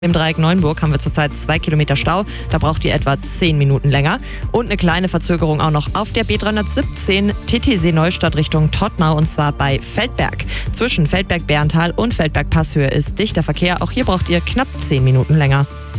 Im Dreieck Neuenburg haben wir zurzeit 2 Kilometer Stau. Da braucht ihr etwa 10 Minuten länger. Und eine kleine Verzögerung auch noch auf der B317 Titisee Neustadt Richtung Todtnau, und zwar bei Feldberg. Zwischen Feldberg-Berntal und Feldberg-Passhöhe ist dichter Verkehr. Auch hier braucht ihr knapp 10 Minuten länger.